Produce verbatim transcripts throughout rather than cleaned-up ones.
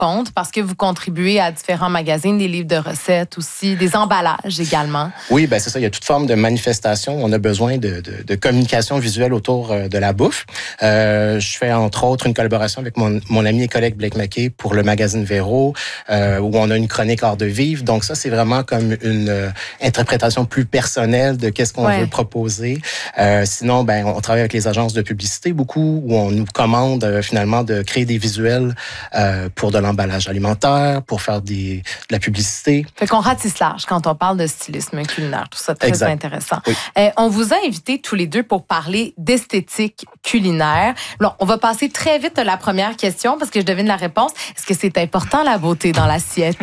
compte parce que vous contribuez à différents magazines, des livres de recettes aussi, des emballages également. Oui, ben c'est ça. Il y a toute forme de manifestation. On a besoin de, de, de communication visuelle autour de la bouffe. Euh, je fais entre autres une collaboration avec mon, mon ami et collègue Blake McKay pour le magazine Véro, euh, où on a une chronique Art de vivre. Donc ça, c'est vraiment comme une euh, interprétation plus personnelle de qu'est-ce qu'on ouais. veut proposer. Euh, sinon, ben on travaille avec les agences de publicité beaucoup, où on nous commande euh, finalement de créer des visuels euh, pour de l'emballage alimentaire, pour faire des, de la publicité. Fait qu'on ratisse large quand on parle de stylisme culinaire. Tout ça très exact. intéressant. Oui. Euh, on vous a invités tous les deux pour parler d'esthétique culinaire. Alors, on va passer très vite à la première question parce que je devine la réponse. Est-ce que c'est important la beauté dans l'assiette?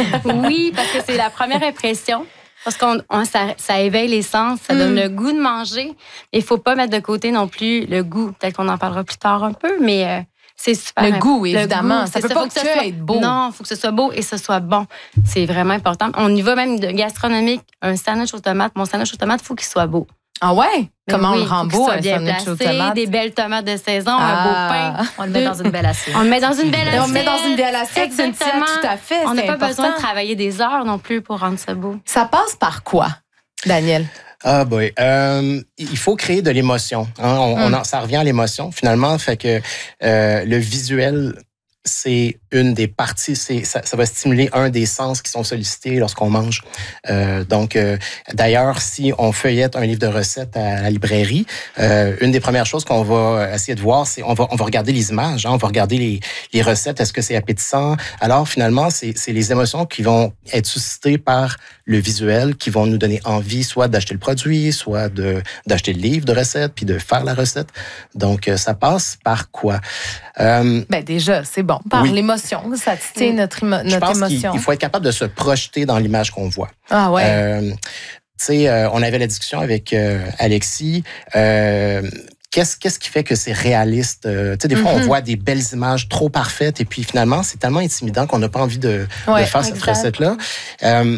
Oui, parce que c'est la première impression. Parce qu'on on, ça, ça éveille les sens, ça mm. donne le goût de manger. Il faut pas mettre de côté non plus le goût. Peut-être qu'on en parlera plus tard un peu, mais euh, c'est super. Le goût, évidemment. Le goût, ça peut ça, pas faut que, que que ça soit, être beau. Non, il faut que ce soit beau et que ce soit bon. C'est vraiment important. On y va même de gastronomique. Un sandwich aux tomates. Mon sandwich aux tomates, il faut qu'il soit beau. Ah ouais? Mais Comment oui, on le rend beau, un sandwich aux tomates? Des belles tomates de saison, ah. un beau pain. On le met dans une belle assiette. On le met dans une belle assiette. On le met dans une belle assiette, exactement. Cynthia, tout à fait. On n'a pas important. besoin de travailler des heures non plus pour rendre ça beau. Ça passe par quoi, Daniel? Ah boy, euh, il faut créer de l'émotion. Hein? On, mm. on, ça revient à l'émotion finalement, fait que euh, le visuel, c'est une des parties, c'est, ça, ça va stimuler un des sens qui sont sollicités lorsqu'on mange. Euh, donc, euh, d'ailleurs, si on feuillette un livre de recettes à la librairie, euh, une des premières choses qu'on va essayer de voir, c'est on va on va regarder les images, hein, on va regarder les les recettes. Est-ce que c'est appétissant? Alors, finalement, c'est c'est les émotions qui vont être suscitées par le visuel, qui vont nous donner envie, soit d'acheter le produit, soit de d'acheter le livre de recettes, puis de faire la recette. Donc, ça passe par quoi? Euh, ben déjà, c'est bon. Par oui. l'émotion. Ça titille notre, imo- notre Je pense émotion. qu'il faut être capable de se projeter dans l'image qu'on voit. Ah ouais. Euh, tu sais, euh, on avait la discussion avec euh, Alexis. Euh, Qu'est-ce, qu'est-ce qui fait que c'est réaliste? Euh, tu sais, des fois, mm-hmm. on voit des belles images trop parfaites et puis finalement, c'est tellement intimidant qu'on n'a pas envie de, ouais, de faire exact. cette recette-là. Euh,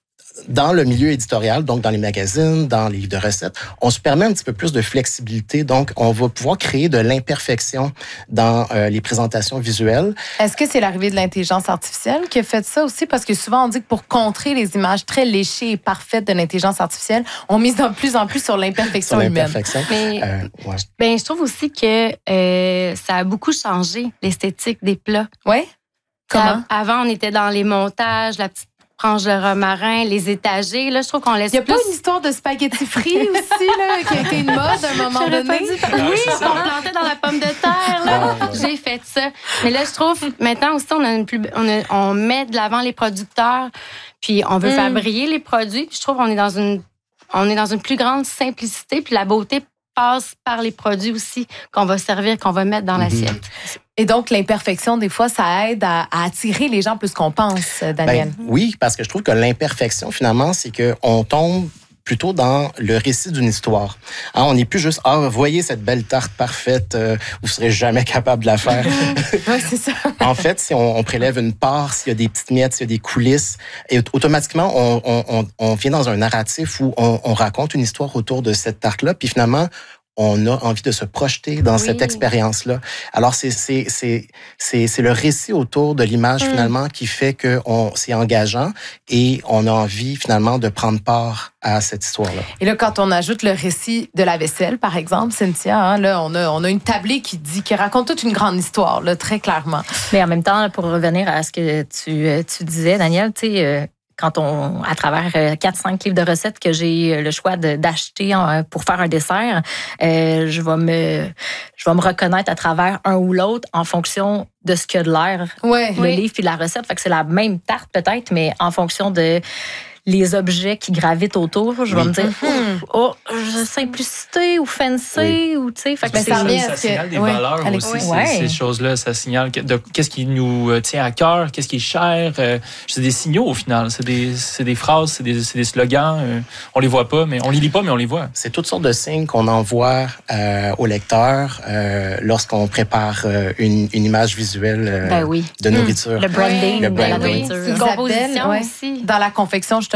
Dans le milieu éditorial, donc dans les magazines, dans les livres de recettes, on se permet un petit peu plus de flexibilité. Donc, on va pouvoir créer de l'imperfection dans euh, les présentations visuelles. Est-ce que c'est l'arrivée de l'intelligence artificielle qui a fait ça aussi? Parce que souvent, on dit que pour contrer les images très léchées et parfaites de l'intelligence artificielle, on mise de plus en plus sur l'imperfection sur humaine. l'imperfection. Mais, euh, ouais. ben, je trouve aussi que euh, ça a beaucoup changé, l'esthétique des plats. Oui? Comment? Ça, avant, on était dans les montages, la petite branche de romarin, les étagers. Là, je trouve qu'on laisse. Il y a plus... pas une histoire de spaghetti frits aussi, là, qui a été une mode à un moment J'aurais donné. Pas dit... Oui, on plantait dans la pomme de terre. Là. J'ai fait ça. Mais là, je trouve, maintenant aussi, on, a une plus... on, a... on met de l'avant les producteurs, puis on veut mm. faire briller les produits. Puis je trouve qu'on est dans une, on est dans une plus grande simplicité, puis la beauté passe par les produits aussi qu'on va servir, qu'on va mettre dans mm-hmm. l'assiette. Et donc, l'imperfection, des fois, ça aide à, à attirer les gens plus qu'on pense, Daniel. Ben, oui, parce que je trouve que l'imperfection, finalement, c'est qu'on tombe plutôt dans le récit d'une histoire. Hein, on n'est plus juste « Ah, voyez cette belle tarte parfaite, euh, vous ne serez jamais capable de la faire. » Oui, c'est ça. En fait, si on, on prélève une part, s'il y a des petites miettes, s'il y a des coulisses, et automatiquement, on, on, on vient dans un narratif où on, on raconte une histoire autour de cette tarte-là, puis finalement, on a envie de se projeter dans oui. cette expérience-là. Alors, c'est, c'est, c'est, c'est, c'est le récit autour de l'image, mmh. finalement, qui fait que on, c'est engageant et on a envie, finalement, de prendre part à cette histoire-là. Et là, quand on ajoute le récit de la vaisselle, par exemple, Cynthia, hein, là, on a, on a une tablée qui dit, qui raconte toute une grande histoire, là, très clairement. Mais en même temps, pour revenir à ce que tu, tu disais, Daniel, tu sais, euh, quand on, à travers quatre cinq livres de recettes que j'ai le choix de, d'acheter pour faire un dessert, euh, je vais me, je vais me reconnaître à travers un ou l'autre en fonction de ce qu'il y a de l'air, ouais, le oui. livre puis la recette. Fait que c'est la même tarte peut-être, mais en fonction de les objets qui gravitent autour, je vais oui. me dire, mm-hmm. oh, simplicité ou fancy, oui. ou tu sais. Ça, ça, ça signale des ouais. valeurs Alex, aussi, ouais. ces, ces choses-là. Ça signale de, qu'est-ce qui nous tient à cœur, qu'est-ce qui est cher. Euh, c'est des signaux au final. C'est des, c'est des phrases, c'est des, c'est des slogans. Euh, on les voit pas, mais on les lit pas, mais on les voit. C'est toutes sortes de signes qu'on envoie euh, aux lecteurs euh, lorsqu'on prépare euh, une, une image visuelle euh, ben oui. de nourriture. Mmh. Le branding, le branding. branding. de la nourriture. Isabelle, Composition ouais. aussi. Dans la confection, justement,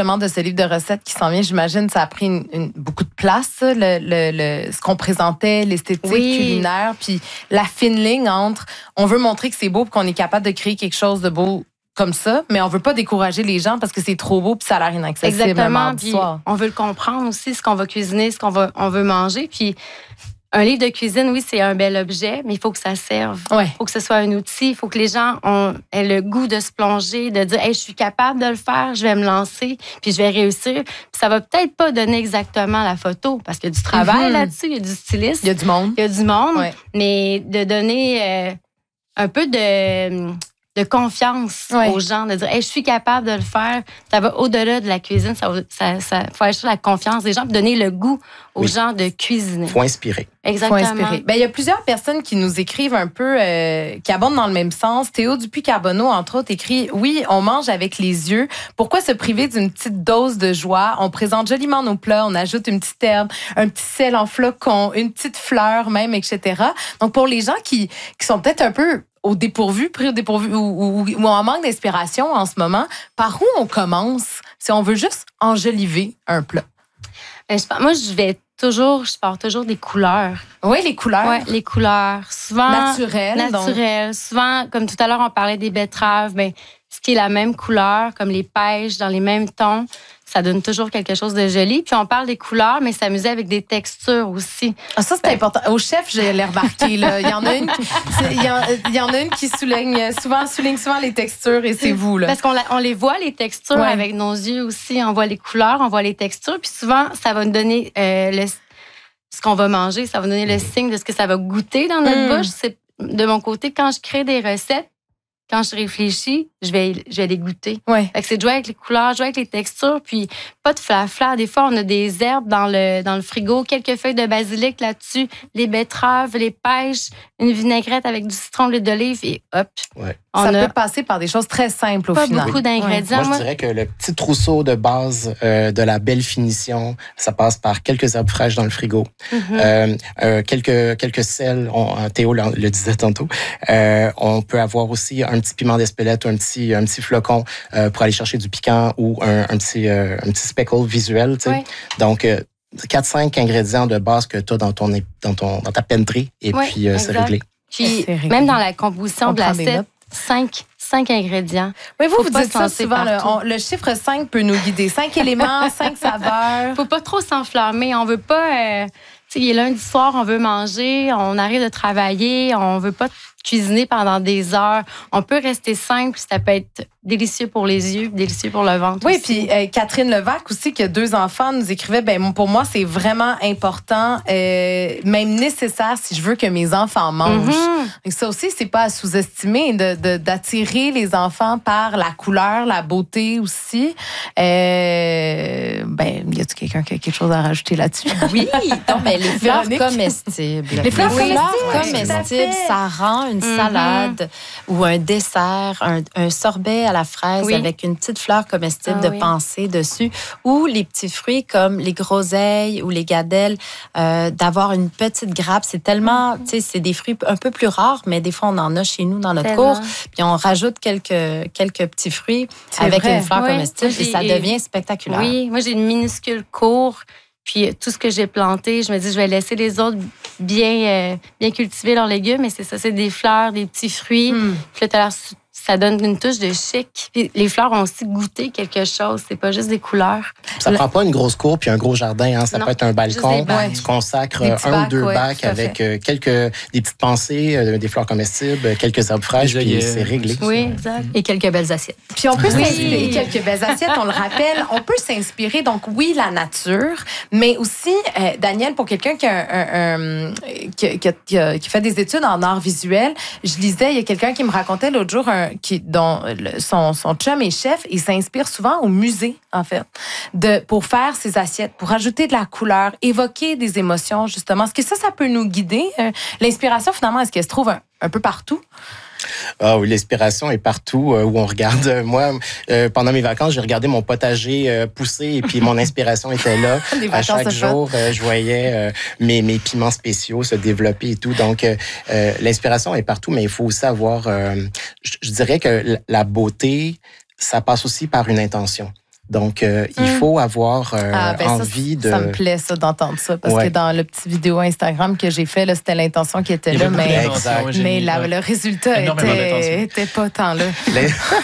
justement de ce livre de recettes qui s'en vient, j'imagine ça a pris une, une, beaucoup de place, ça, le, le, le, ce qu'on présentait, l'esthétique oui. culinaire, puis la fine ligne entre on veut montrer que c'est beau et qu'on est capable de créer quelque chose de beau comme ça, mais on veut pas décourager les gens parce que c'est trop beau puis ça a l'air inaccessible. Exactement, puis on veut le comprendre aussi, ce qu'on va cuisiner, ce qu'on va, on veut manger, puis un livre de cuisine, oui, c'est un bel objet, mais il faut que ça serve. Il ouais. faut que ce soit un outil. Il faut que les gens ont, aient le goût de se plonger, de dire hey, « je suis capable de le faire, je vais me lancer, puis je vais réussir ». Puis ça va peut-être pas donner exactement la photo, parce qu'il y a du travail mm-hmm. là-dessus, il y a du styliste. Il y a du monde. Il y a du monde, ouais. mais de donner euh, un peu de... de confiance ouais. aux gens, de dire hey, « je suis capable de le faire ». Ça va au-delà de la cuisine, ça, ça, ça faut acheter la confiance des gens, puis donner le goût aux oui. gens de cuisiner. Il faut inspirer. Exactement. Faut inspirer. Ben, il y a plusieurs personnes qui nous écrivent un peu, euh, qui abondent dans le même sens. Théo Dupuis-Carbonneau, entre autres, écrit « Oui, on mange avec les yeux. Pourquoi se priver d'une petite dose de joie? On présente joliment nos plats, on ajoute une petite herbe, un petit sel en flocon, une petite fleur même, et cetera » Donc, pour les gens qui, qui sont peut-être un peu au dépourvu, pris au dépourvu, ou, ou, ou en manque d'inspiration en ce moment, par où on commence si on veut juste enjoliver un plat? Ben, je, moi, je vais toujours, je pars toujours des couleurs. Oui, les couleurs. Oui, les couleurs. Souvent. Naturelles. Naturelles. Donc. Souvent, comme tout à l'heure, on parlait des betteraves, ben, ce qui est la même couleur, comme les pêches dans les mêmes tons, ça donne toujours quelque chose de joli. Puis on parle des couleurs, mais s'amuser avec des textures aussi. Ah, ça, c'est ben, important. Au chef, je l'ai remarqué. Là. Il y en a une qui, il y en, il y en a une qui souligne souvent, souligne souvent les textures et c'est vous. Là. Parce qu'on la, on les voit, les textures, ouais. avec nos yeux aussi. On voit les couleurs, on voit les textures. Puis souvent, ça va nous donner euh, le, ce qu'on va manger. Ça va nous donner le signe de ce que ça va goûter dans notre mmh. bouche. C'est, de mon côté, quand je crée des recettes, quand je réfléchis, je vais, je vais les goûter. Ouais. Fait que c'est de jouer avec les couleurs, jouer avec les textures, puis pas de flafla. Des fois, on a des herbes dans le, dans le frigo, quelques feuilles de basilic là-dessus, les betteraves, les pêches, une vinaigrette avec du citron, l'huile d'olive, et hop. Ouais. Ça peut passer par des choses très simples au pas final. Pas beaucoup d'ingrédients. Ouais. Moi, je dirais que le petit trousseau de base euh, de la belle finition, ça passe par quelques herbes fraîches dans le frigo, mm-hmm. euh, euh, quelques quelques sels. On, Théo le, le disait tantôt. Euh, on peut avoir aussi un petit piment d'Espelette, un petit un petit flocon euh, pour aller chercher du piquant ou un, un petit euh, un petit speckle visuel. Tu sais. Ouais. Donc euh, quatre cinq ingrédients de base que tu as dans ton dans ton dans ta pantry et ouais, puis euh, c'est réglé. Puis c'est réglé. Même dans la composition on de l'assiette. Cinq, cinq ingrédients. Oui, vous, vous dites ça souvent. Le, on, le chiffre cinq peut nous guider. Cinq éléments, cinq saveurs. Faut pas trop s'enflammer. On veut pas... Euh, tu sais, il est lundi soir, on veut manger, on arrive de travailler, on veut pas cuisiner pendant des heures. On peut rester simple, ça peut être délicieux pour les yeux, délicieux pour le ventre. Oui, aussi. puis euh, Catherine Levac aussi, qui a deux enfants, nous écrivait, ben pour moi, c'est vraiment important, euh, même nécessaire si je veux que mes enfants mangent. Mm-hmm. Ça aussi, c'est pas à sous-estimer, de, de, d'attirer les enfants par la couleur, la beauté aussi. Euh, ben, y a-t-il quelqu'un qui a quelque chose à rajouter là-dessus? Oui, non, mais les fleurs comestibles. Les fleurs oui, comestibles, comestibles, ça rend une mm-hmm. salade ou un dessert, un, un sorbet à la fraise oui. avec une petite fleur comestible ah, de oui. pensée dessus, ou les petits fruits comme les groseilles ou les gadelles, euh, d'avoir une petite grappe. C'est tellement, mm-hmm. tu sais, c'est des fruits un peu plus rares, mais des fois, on en a chez nous dans notre tellement. cour, puis on rajoute quelques, quelques petits fruits c'est avec vrai. une fleur oui. comestible et ça devient spectaculaire. Oui, moi, j'ai une minuscule cour. Puis tout ce que j'ai planté, je me dis, je vais laisser les autres bien, euh, bien cultiver leurs légumes. Mais c'est ça, c'est des fleurs, des petits fruits. Mm. Puis là, ça donne une touche de chic. Puis les fleurs ont aussi goûté quelque chose. C'est pas juste des couleurs. Ça ne prend pas une grosse cour puis un gros jardin. Hein. Ça non, peut être un balcon. Ouais. Tu consacres des un bacs, ou deux ouais, bacs avec euh, quelques des petites pensées, euh, des fleurs comestibles, quelques herbes fraîches, puis euh, c'est réglé. Oui, exact. Et quelques belles assiettes. Puis on peut oui. s'inspirer, quelques belles assiettes, on le rappelle. On peut s'inspirer, donc oui, la nature, mais aussi, euh, Daniel, pour quelqu'un qui, a un, un, qui, qui, qui, qui fait des études en art visuel, je lisais, il y a quelqu'un qui me racontait l'autre jour, un, qui, dont son, son chum est chef, il s'inspire souvent au musée, en fait, de, pour faire ses assiettes, pour ajouter de la couleur, évoquer des émotions, justement. Est-ce que ça, ça peut nous guider? Euh, l'inspiration, finalement, est-ce qu'elle se trouve un, un peu partout? Ah oui, l'inspiration est partout euh, où on regarde. Moi, euh, pendant mes vacances, j'ai regardé mon potager euh, pousser et puis mon inspiration était là. À chaque jour, euh, je voyais euh, mes, mes piments spéciaux se développer et tout. Donc, euh, euh, l'inspiration est partout, mais il faut aussi avoir... Euh, je, je dirais que la beauté, ça passe aussi par une intention. Donc, euh, il mm. faut avoir euh, ah, ben envie ça, de... Ça me plaît, ça, d'entendre ça. Parce ouais. que dans le petit vidéo Instagram que j'ai fait, là, c'était l'intention qui était là, mais, mais la, ouais. le résultat était, était pas tant là.